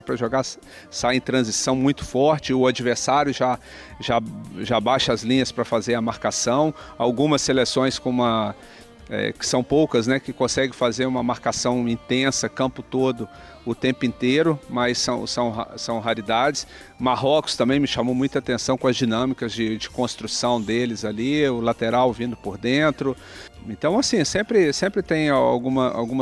para jogar, sai em transição muito forte, o adversário já baixa as linhas para fazer a marcação. Algumas seleções que são poucas, né, que conseguem fazer uma marcação intensa, campo todo, o tempo inteiro, mas são raridades. Marrocos também me chamou muita atenção com as dinâmicas de construção deles ali, o lateral vindo por dentro. Então, assim, sempre tem alguma